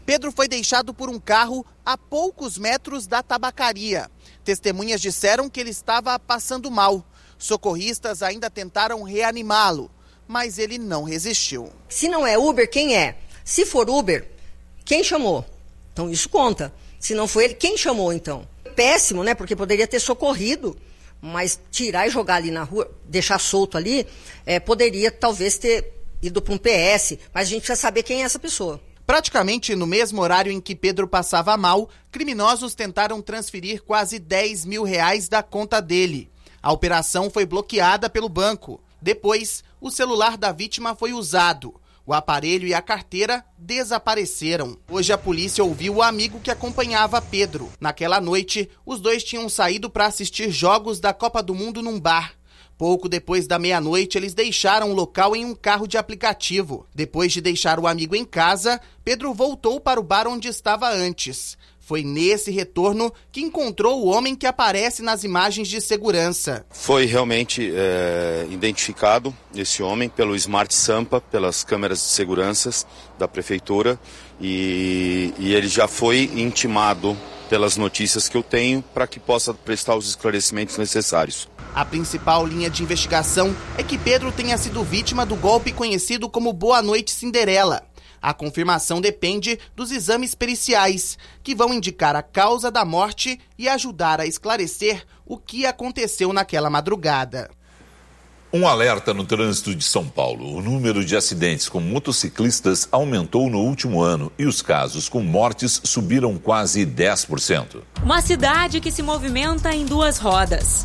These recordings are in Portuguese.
Pedro foi deixado por um carro a poucos metros da tabacaria. Testemunhas disseram que ele estava passando mal. Socorristas ainda tentaram reanimá-lo, mas ele não resistiu. Se não é Uber, quem é? Se for Uber, quem chamou? Então isso conta. Se não foi ele, quem chamou então? Péssimo, né? Porque poderia ter socorrido, mas tirar e jogar ali na rua, deixar solto ali, poderia talvez ter ido para um PS, mas a gente precisa saber quem é essa pessoa. Praticamente no mesmo horário em que Pedro passava mal, criminosos tentaram transferir quase R$10 mil da conta dele. A operação foi bloqueada pelo banco. Depois, o celular da vítima foi usado. O aparelho e a carteira desapareceram. Hoje a polícia ouviu o amigo que acompanhava Pedro. Naquela noite, os dois tinham saído para assistir jogos da Copa do Mundo num bar. Pouco depois da meia-noite, eles deixaram o local em um carro de aplicativo. Depois de deixar o amigo em casa, Pedro voltou para o bar onde estava antes. Foi nesse retorno que encontrou o homem que aparece nas imagens de segurança. Foi realmente identificado esse homem pelo Smart Sampa, pelas câmeras de segurança da prefeitura, e ele já foi intimado pelas notícias que eu tenho para que possa prestar os esclarecimentos necessários. A principal linha de investigação é que Pedro tenha sido vítima do golpe conhecido como Boa Noite Cinderela. A confirmação depende dos exames periciais, que vão indicar a causa da morte e ajudar a esclarecer o que aconteceu naquela madrugada. Um alerta no trânsito de São Paulo. O número de acidentes com motociclistas aumentou no último ano e os casos com mortes subiram quase 10%. Uma cidade que se movimenta em duas rodas.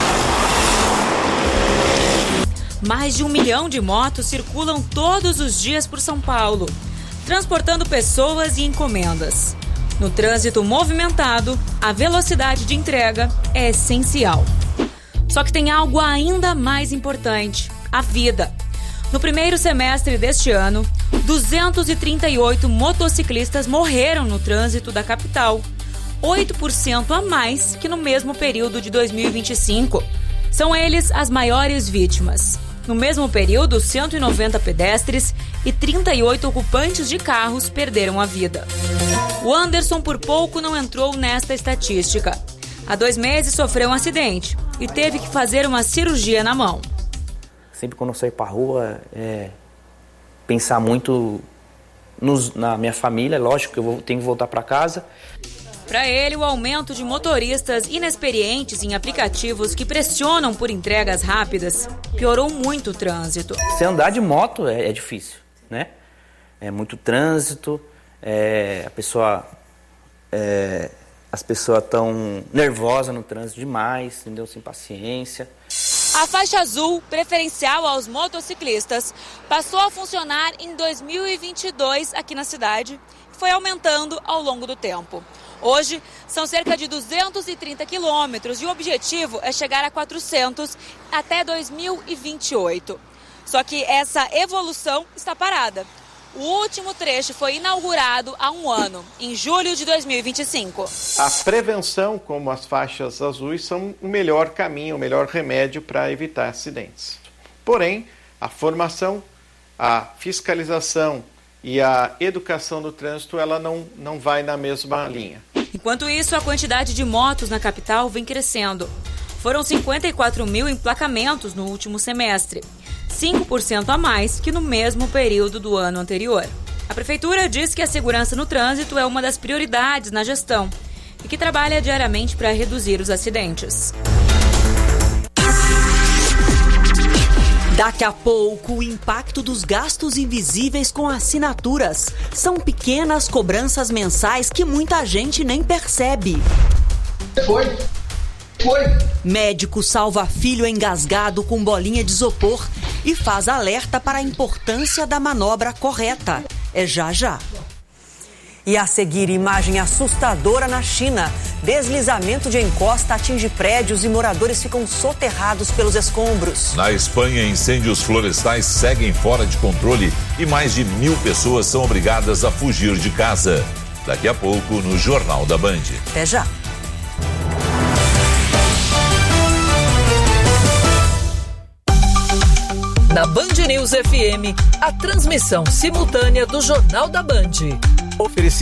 Mais de 1 milhão de motos circulam todos os dias por São Paulo, transportando pessoas e encomendas. No trânsito movimentado, a velocidade de entrega é essencial. Só que tem algo ainda mais importante: a vida. No primeiro semestre deste ano, 238 motociclistas morreram no trânsito da capital, 8% a mais que no mesmo período de 2025. São eles as maiores vítimas. No mesmo período, 190 pedestres e 38 ocupantes de carros perderam a vida. O Anderson por pouco não entrou nesta estatística. Há 2 meses sofreu um acidente e teve que fazer uma cirurgia na mão. Sempre quando eu saio pra rua, pensar muito na minha família. Lógico que eu tenho que voltar para casa. Para ele, o aumento de motoristas inexperientes em aplicativos que pressionam por entregas rápidas piorou muito o trânsito. Se andar de moto é difícil, né? É muito trânsito, as pessoas estão nervosas no trânsito demais, entendeu? Sem paciência. A faixa azul, preferencial aos motociclistas, passou a funcionar em 2022 aqui na cidade e foi aumentando ao longo do tempo. Hoje, são cerca de 230 quilômetros e o objetivo é chegar a 400 até 2028. Só que essa evolução está parada. O último trecho foi inaugurado há 1 ano, em julho de 2025. A prevenção, como as faixas azuis, são o melhor caminho, o melhor remédio para evitar acidentes. Porém, a formação, a fiscalização e a educação do trânsito, ela não vai na mesma linha. Enquanto isso, a quantidade de motos na capital vem crescendo. Foram 54 mil emplacamentos no último semestre, 5% a mais que no mesmo período do ano anterior. A prefeitura diz que a segurança no trânsito é uma das prioridades na gestão e que trabalha diariamente para reduzir os acidentes. Daqui a pouco, o impacto dos gastos invisíveis com assinaturas. São pequenas cobranças mensais que muita gente nem percebe. Foi. Médico salva filho engasgado com bolinha de isopor e faz alerta para a importância da manobra correta. É já. E a seguir, imagem assustadora na China. Deslizamento de encosta atinge prédios e moradores ficam soterrados pelos escombros. Na Espanha, incêndios florestais seguem fora de controle e mais de 1.000 pessoas são obrigadas a fugir de casa. Daqui a pouco, no Jornal da Band. Até já. Na Band News FM, a transmissão simultânea do Jornal da Band.